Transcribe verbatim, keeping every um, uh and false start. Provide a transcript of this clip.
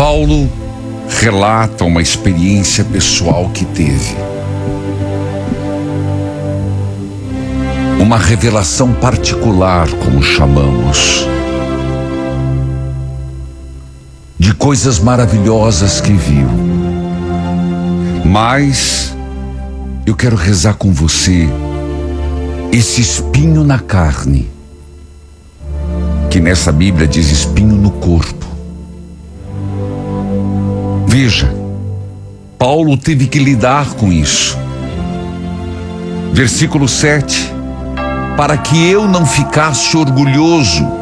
Paulo relata uma experiência pessoal que teve. Uma revelação particular, como chamamos, de coisas maravilhosas que viu. Mas eu quero rezar com você esse espinho na carne, que nessa Bíblia diz espinho no corpo. Veja, Paulo teve que lidar com isso. Versículo sete: para que eu não ficasse orgulhoso